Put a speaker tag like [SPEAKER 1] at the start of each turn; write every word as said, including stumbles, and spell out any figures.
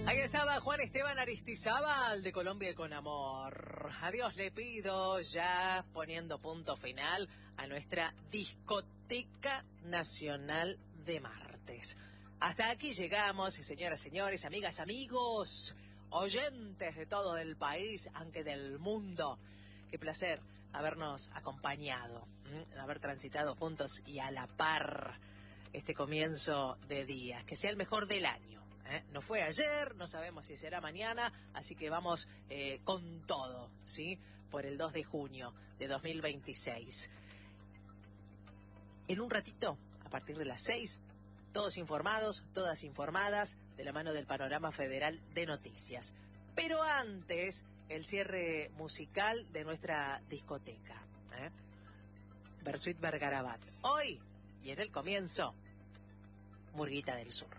[SPEAKER 1] Ahí estaba Juan Esteban Aristizábal de Colombia con Amor. A Dios le pido, ya poniendo punto final a nuestra discoteca nacional de martes. Hasta aquí llegamos, y señoras, señores, amigas, amigos, oyentes de todo el país, aunque del mundo. Qué placer habernos acompañado, ¿eh? haber transitado juntos y a la par este comienzo de día. Que sea el mejor del año. ¿Eh? No fue ayer, no sabemos si será mañana, así que vamos eh, con todo, ¿sí? Por el dos de junio de dos mil veintiséis. En un ratito, a partir de las seis, todos informados, todas informadas, de la mano del Panorama Federal de Noticias. Pero antes, el cierre musical de nuestra discoteca, ¿eh? Bersuit Vergarabat. Hoy, y en el comienzo, Murguita del Sur.